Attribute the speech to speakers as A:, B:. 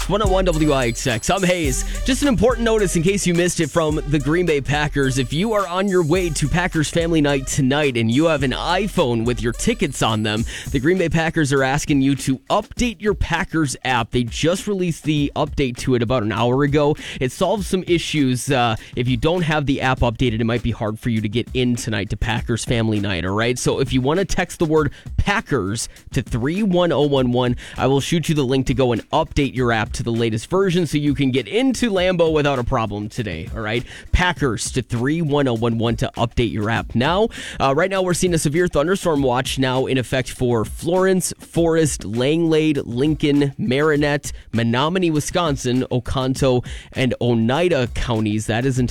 A: It's 101 WIXX. I'm Hayes. Just an important notice in case you missed it from the Green Bay Packers. If you are on your way to Packers Family Night tonight and you have an iPhone with your tickets on them, the Green Bay Packers are asking you to update your Packers app. They just released the update to it about an hour ago. It solves some issues. If you don't have the app updated, it might be hard for you to get in tonight to Packers Family Night, all right? So if you want to text the word Packers to 31011, I will shoot you the link to go and update your app to the latest version so you can get into Lambeau without a problem today, all right? Packers to 31011 to update your app. Now, right now we're seeing a severe thunderstorm watch now in effect for Florence, Forest, Langlade, Lincoln, Marinette, Menominee, Wisconsin, Oconto, and Oneida counties. That is until